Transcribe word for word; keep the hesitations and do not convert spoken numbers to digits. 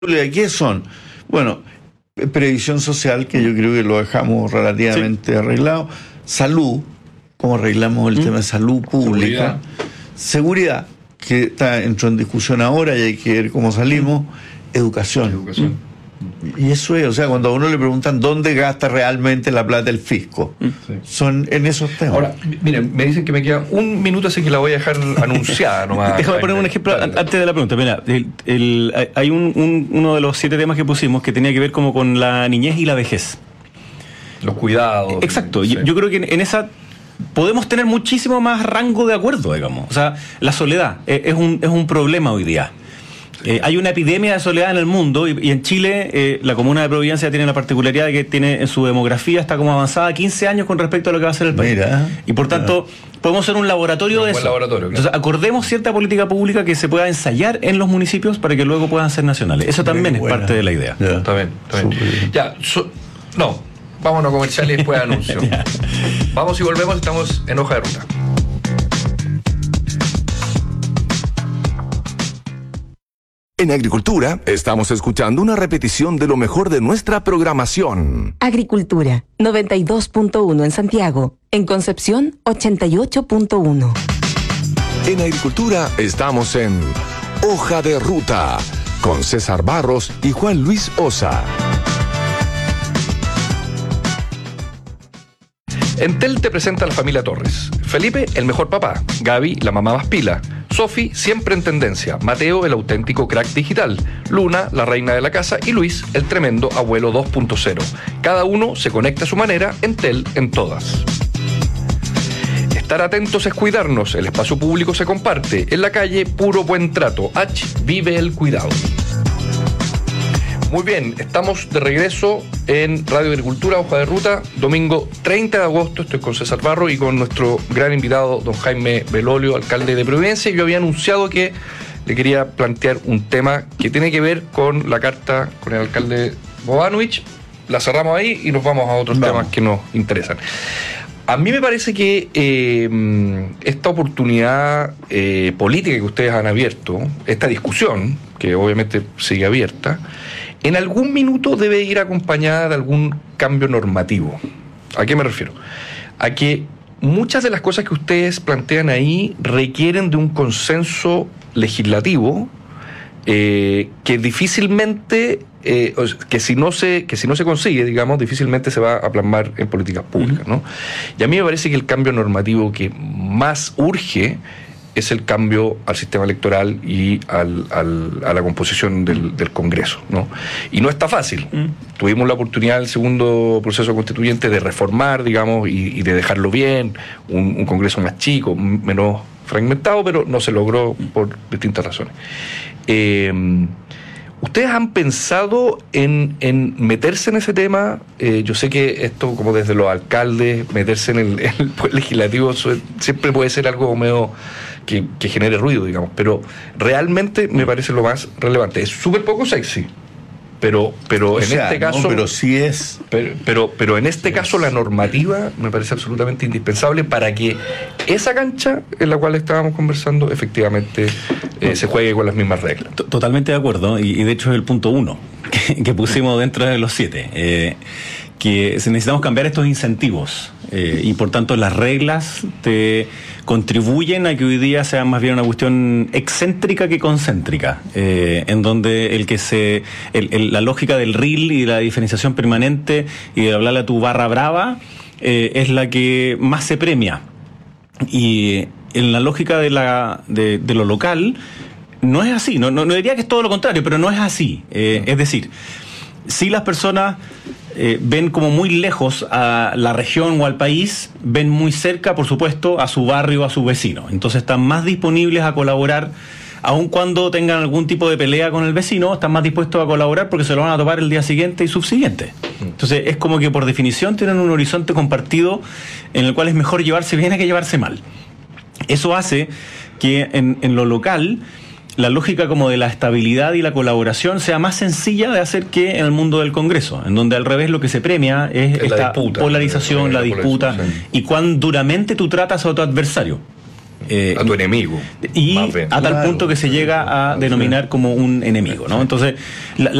¿Qué son? Bueno, previsión social, que yo creo que lo dejamos relativamente sí. arreglado. Salud, como arreglamos el ¿Mm? tema de salud pública. Seguridad. Seguridad, que está entró en discusión ahora y hay que ver cómo salimos. Educación. Educación. Y eso es, o sea, cuando a uno le preguntan dónde gasta realmente la plata el fisco, sí. son en esos temas. Ahora, miren, me dicen que me queda un minuto, así que la voy a dejar anunciada nomás. Déjame poner un ejemplo dale, dale. antes de la pregunta. Mira, el, el, hay un, un, uno de los siete temas que pusimos que tenía que ver como con la niñez y la vejez. Los cuidados. Exacto. Sí. Yo, yo creo que en, en esa podemos tener muchísimo más rango de acuerdo, digamos. O sea, la soledad es, es, un, es un problema hoy día. Eh, hay una epidemia de soledad en el mundo y, y en Chile eh, la comuna de Providencia tiene la particularidad de que tiene en su demografía está como avanzada quince años con respecto a lo que va a ser el país. Mira, y por tanto mira. podemos ser un laboratorio un de eso. Laboratorio, claro. Entonces acordemos cierta política pública que se pueda ensayar en los municipios para que luego puedan ser nacionales. Eso también es parte de la idea. Ya. Está bien, está bien. Ya, so, no, vámonos a comercial y después anuncio. Vamos y volvemos, estamos en Hoja de Ruta. En Agricultura, estamos escuchando una repetición de lo mejor de nuestra programación. Agricultura, noventa y dos punto uno en Santiago. En Concepción, ochenta y ocho punto uno. En Agricultura, estamos en Hoja de Ruta, con César Barros y Juan Luis Osa. Entel te presenta a la familia Torres. Felipe, el mejor papá. Gaby, la mamá más pila. Sofi, siempre en tendencia. Mateo, el auténtico crack digital. Luna, la reina de la casa. Y Luis, el tremendo abuelo dos punto cero. Cada uno se conecta a su manera. Entel en todas. Estar atentos es cuidarnos. El espacio público se comparte. En la calle, puro buen trato. H, vive el cuidado. Muy bien, estamos de regreso en Radio Agricultura, Hoja de Ruta, domingo treinta de agosto. Estoy con César Barro y con nuestro gran invitado, don Jaime Belolio, alcalde de Providencia. Yo había anunciado que le quería plantear un tema que tiene que ver con la carta con el alcalde Bobanovich. La cerramos ahí y nos vamos a otros vamos. temas que nos interesan. A mí me parece que eh, esta oportunidad eh, política que ustedes han abierto, esta discusión, que obviamente sigue abierta, en algún minuto debe ir acompañada de algún cambio normativo. ¿A qué me refiero? A que muchas de las cosas que ustedes plantean ahí requieren de un consenso legislativo eh, que difícilmente, eh, que si no se, que si no se consigue, digamos, difícilmente se va a plasmar en políticas públicas, ¿no? Y a mí me parece que el cambio normativo que más urge es el cambio al sistema electoral y al, al, a la composición del, del Congreso, ¿no? Y no está fácil. Mm. Tuvimos la oportunidad en el segundo proceso constituyente de reformar, digamos, y, y de dejarlo bien, un, un Congreso más chico, menos fragmentado, pero no se logró por distintas razones. Eh, ¿Ustedes han pensado en, en meterse en ese tema? Eh, yo sé que esto, como desde los alcaldes, meterse en el, en el poder legislativo siempre puede ser algo medio que, que genere ruido, digamos, pero realmente me parece lo más relevante. Es súper poco sexy, pero, pero en sea, este caso... No, pero sí es... Pero, pero, pero en este sí caso es. La normativa me parece absolutamente indispensable para que esa cancha en la cual estábamos conversando efectivamente eh, se juegue con las mismas reglas. Totalmente de acuerdo, y, y de hecho es el punto uno que, que pusimos dentro de los siete, eh, que necesitamos cambiar estos incentivos eh, y por tanto las reglas te contribuyen a que hoy día sea más bien una cuestión excéntrica que concéntrica, eh, en donde el que se el, el, la lógica del R I L y la diferenciación permanente y de hablarle a tu barra brava eh, es la que más se premia, y en la lógica de la de, de lo local no es así, no, no, no diría que es todo lo contrario, pero no es así, eh, no. Es decir, si las personas Eh, ven como muy lejos a la región o al país, ven muy cerca, por supuesto, a su barrio, a su vecino. Entonces están más disponibles a colaborar, aun cuando tengan algún tipo de pelea con el vecino, están más dispuestos a colaborar porque se lo van a topar el día siguiente y subsiguiente. Entonces es como que por definición tienen un horizonte compartido en el cual es mejor llevarse bien que llevarse mal. Eso hace que en, en lo local la lógica como de la estabilidad y la colaboración sea más sencilla de hacer que en el mundo del Congreso, en donde al revés lo que se premia es, es esta disputa, polarización, la, la disputa, sí. Y cuán duramente tú tratas a tu adversario. Eh, a tu enemigo. Y más bien. a tal Claro. punto que se llega a denominar como un enemigo, ¿no? Entonces, la,